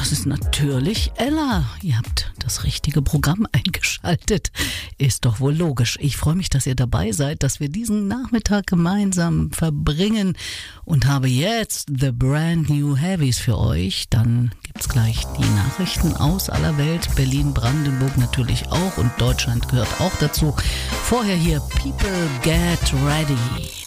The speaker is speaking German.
das ist natürlich Ella. Ihr habt das richtige Programm eingeschaltet. Ist doch wohl logisch. Ich freue mich, dass ihr dabei seid, dass wir diesen Nachmittag gemeinsam verbringen und habe jetzt The Brand New Heavies für euch. Dann gibt's gleich die Nachrichten aus aller Welt. Berlin, Brandenburg natürlich auch und Deutschland gehört auch dazu. Vorher hier People Get Ready.